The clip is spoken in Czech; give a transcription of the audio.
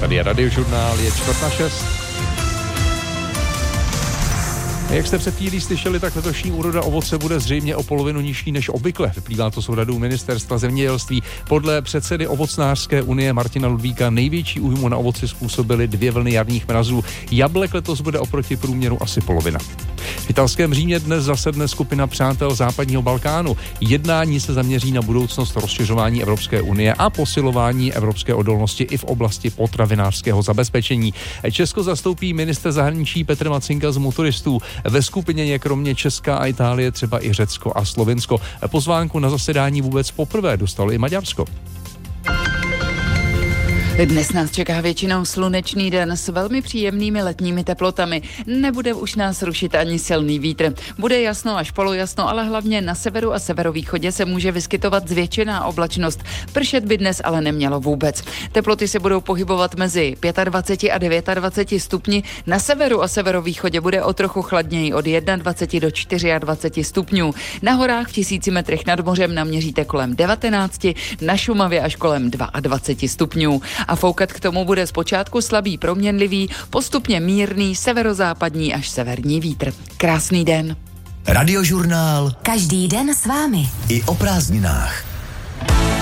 Tady je Radiožurnál, je 5:45. Jak jste před chvílí slyšeli, tak letošní úroda ovoce bude zřejmě o polovinu nižší než obvykle. Vyplývá to z odhadů Ministerstva zemědělství. Podle předsedy Ovocnářské unie Martina Ludvíka největší újmu na ovoci způsobily 2 vlny jarních mrazů. Jablek letos bude oproti průměru asi polovina. V italském Římě dnes zasedne skupina přátel západního Balkánu. Jednání se zaměří na budoucnost rozšiřování Evropské unie a posilování evropské odolnosti i v oblasti potravinářského zabezpečení. Česko zastoupí ministr zahraničí Petr Macinka z Motoristů. Ve skupině je kromě Česka a Itálie třeba i Řecko a Slovinsko. Pozvánku na zasedání vůbec poprvé dostalo i Maďarsko. Dnes nás čeká většinou slunečný den s velmi příjemnými letními teplotami. Nebude už nás rušit ani silný vítr. Bude jasno až polojasno, ale hlavně na severu a severovýchodě se může vyskytovat zvětšená oblačnost. Pršet by dnes ale nemělo vůbec. Teploty se budou pohybovat mezi 25 a 29 stupni. Na severu a severovýchodě bude o trochu chladněji od 21 do 24 stupňů. Na horách v 1000 metrech nad mořem naměříte kolem 19, na Šumavě až kolem 22 stupňů. A foukat k tomu bude zpočátku slabý proměnlivý, postupně mírný severozápadní až severní vítr. Krásný den. Radiožurnál. Každý den s vámi. I o prázdninách.